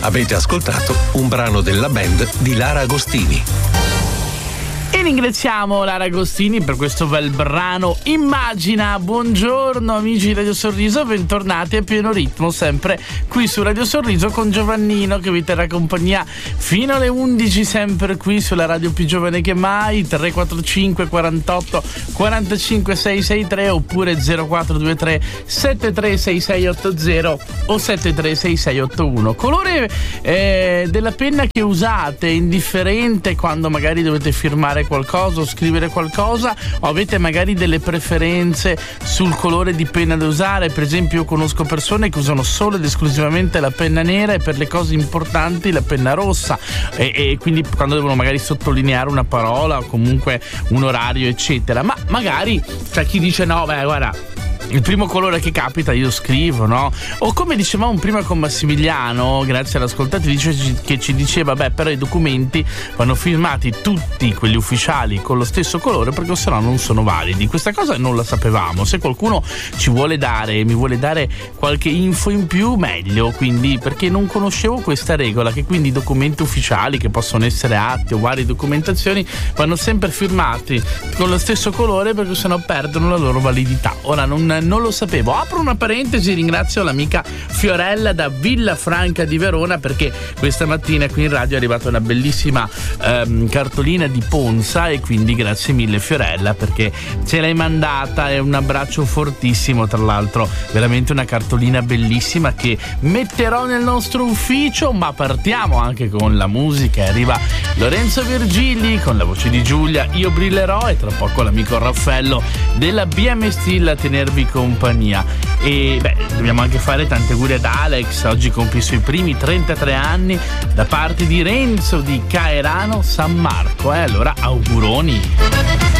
Avete ascoltato un brano della band di Lara Agostini. E ringraziamo Lara Agostini per questo bel brano Immagina. Buongiorno amici di Radio Sorriso, bentornati a pieno ritmo sempre qui su Radio Sorriso con Giovannino che vi terrà compagnia fino alle 11, sempre qui sulla radio più giovane che mai. 345 48 45 663 oppure 0423 736680 o 736681. Colore della penna che usate, indifferente quando magari dovete firmare qualcosa o scrivere qualcosa, o avete magari delle preferenze sul colore di penna da usare? Per esempio, io conosco persone che usano solo ed esclusivamente la penna nera e per le cose importanti la penna rossa, e quindi quando devono magari sottolineare una parola o comunque un orario eccetera. Ma magari c'è chi dice no, beh guarda, il primo colore che capita io scrivo, no? O come dicevamo prima con Massimiliano, grazie all'ascoltatrice che ci diceva, beh, però i documenti vanno firmati tutti quelli ufficiali con lo stesso colore perché sennò non sono validi. Questa cosa non la sapevamo. Se qualcuno mi vuole dare qualche info in più, meglio, quindi, perché non conoscevo questa regola, che quindi i documenti ufficiali, che possono essere atti o varie documentazioni, vanno sempre firmati con lo stesso colore perché sennò perdono la loro validità. Ora non lo sapevo. Apro una parentesi, ringrazio l'amica Fiorella da Villafranca di Verona perché questa mattina qui in radio è arrivata una bellissima cartolina di Ponza, e quindi grazie mille Fiorella perché ce l'hai mandata. È un abbraccio fortissimo, tra l'altro veramente una cartolina bellissima che metterò nel nostro ufficio. Ma partiamo anche con la musica. Arriva Lorenzo Virgili con la voce di Giulia, Io brillerò, e tra poco l'amico Raffaello della BM Steel a tenervi compagnia. E beh, dobbiamo anche fare tanti auguri ad Alex, oggi compie i suoi primi 33 anni da parte di Renzo di Caerano San Marco, allora auguroni.